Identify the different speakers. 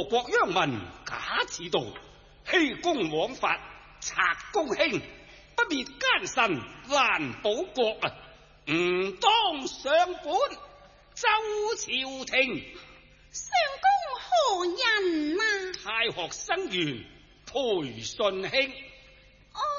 Speaker 1: 禍國殃民，假自盜，欺公枉法，賊高興，不滅奸臣，難保國啊！唔當上本奏朝廷。
Speaker 2: 相公何人啊？
Speaker 1: 太學生員裴順興。